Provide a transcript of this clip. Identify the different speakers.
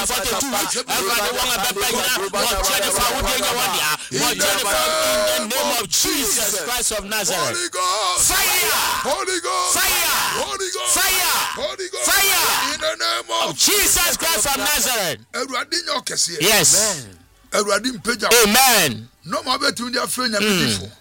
Speaker 1: In the name of Jesus Christ of Nazareth. Fire!
Speaker 2: Holy Ghost!
Speaker 1: Fire!
Speaker 2: Holy Ghost!
Speaker 1: Fire!
Speaker 2: Holy Ghost!
Speaker 1: Fire!
Speaker 2: In the name of
Speaker 1: Jesus Christ of Nazareth.
Speaker 2: Yes.
Speaker 1: Amen. No more between their friend and beautiful.